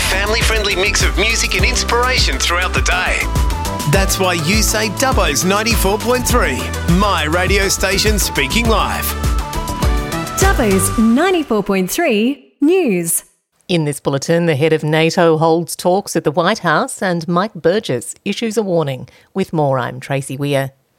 family-friendly mix of music and inspiration throughout the day. That's why you say Dubbo's 94.3, my radio station speaking live. Dubbo's 94.3 News. In this bulletin, the head of NATO holds talks at the White House and Mike Burgess issues a warning. With more, I'm Tracy Weir.